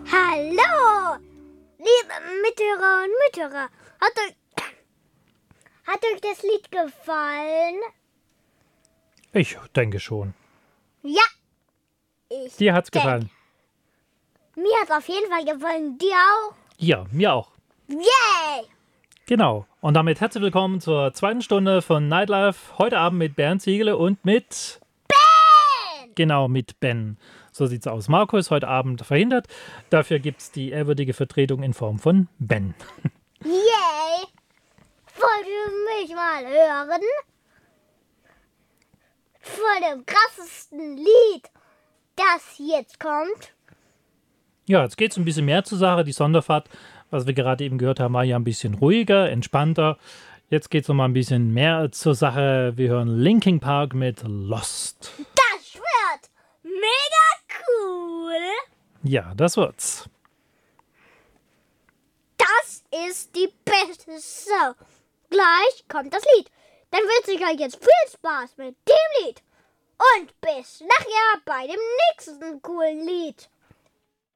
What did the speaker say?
Hallo, liebe Mithörer und Mithörer. Hat euch das Lied gefallen? Ich denke schon. Ja. Dir hat's gefallen? Mir hat's auf jeden Fall gefallen. Dir auch? Ja, mir auch. Yay! Genau. Und damit herzlich willkommen zur zweiten Stunde von Nightlife. Heute Abend mit Bernd Ziegele und mit Ben! Genau, mit Ben. So sieht's aus. Marco ist heute Abend verhindert. Dafür gibt's die ehrwürdige Vertretung in Form von Ben. Yay! Wollt ihr mich mal hören? Von dem krassesten Lied, das jetzt kommt. Ja, jetzt geht's ein bisschen mehr zur Sache. Die Sonderfahrt, was wir gerade eben gehört haben, war ja ein bisschen ruhiger, entspannter. Jetzt geht's noch mal ein bisschen mehr zur Sache. Wir hören Linkin Park mit Lost. Das wird mega cool. Ja, das wird's. Das ist die beste Show. Gleich kommt das Lied. Dann wünsche ich euch jetzt viel Spaß mit dem Lied. Und bis nachher bei dem nächsten coolen Lied.